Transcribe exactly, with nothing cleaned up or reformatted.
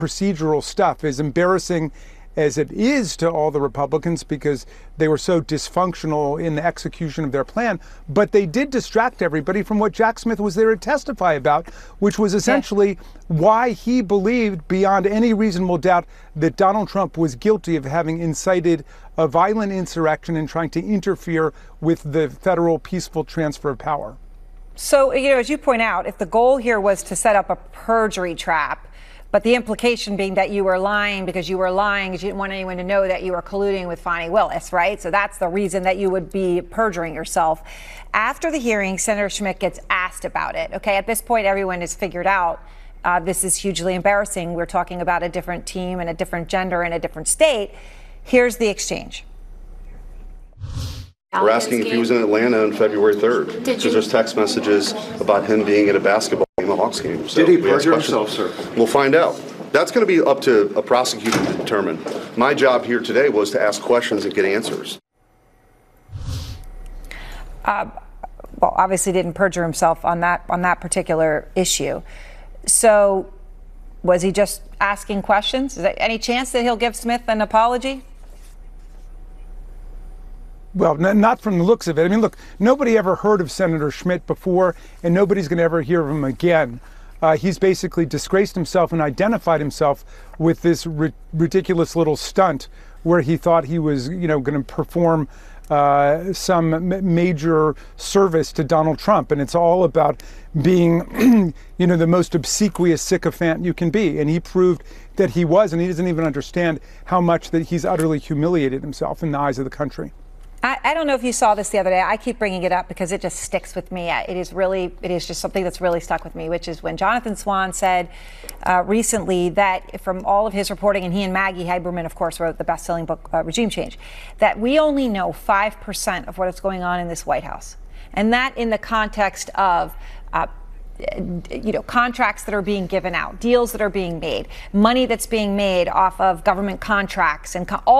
procedural stuff, as embarrassing as it is to all the Republicans because they were so dysfunctional in the execution of their plan. But they did distract everybody from what Jack Smith was there to testify about, which was essentially yeah. why he believed beyond any reasonable doubt that Donald Trump was guilty of having incited a violent insurrection and trying to interfere with the federal peaceful transfer of power. So, you know, as you point out, if the goal here was to set up a perjury trap, but the implication being that you were lying because you were lying because you didn't want anyone to know that you were colluding with Fani Willis, right? So that's the reason that you would be perjuring yourself. After the hearing, Senator Schmidt gets asked about it. Okay, at this point, everyone has figured out uh, this is hugely embarrassing. We're talking about a different team and a different gender and a different state. Here's the exchange. We're asking if he was in Atlanta on February third, because there's text messages about him being at a basketball game, a Hawks game. So Did he perjure himself, sir? We'll find out. That's going to be up to a prosecutor to determine. My job here today was to ask questions and get answers. Uh, well, obviously didn't perjure himself on that on that particular issue. So was he just asking questions? Is there any chance that he'll give Smith an apology? Well, n- not from the looks of it. I mean, look, nobody ever heard of Senator Schmidt before, and nobody's going to ever hear of him again. Uh, he's basically disgraced himself and identified himself with this ri- ridiculous little stunt where he thought he was, you know, going to perform uh, some m- major service to Donald Trump. And it's all about being, you know, the most obsequious sycophant you can be. And he proved that he was, and he doesn't even understand how much that he's utterly humiliated himself in the eyes of the country. I, I don't know if you saw this the other day. I keep bringing it up because it just sticks with me. It is really, it is just something that's really stuck with me, which is when Jonathan Swan said uh, recently that from all of his reporting, and he and Maggie Haberman, of course, wrote the best-selling book, uh, Regime Change, that we only know five percent of what is going on in this White House. And that in the context of uh, you know, contracts that are being given out, deals that are being made, money that's being made off of government contracts and co- all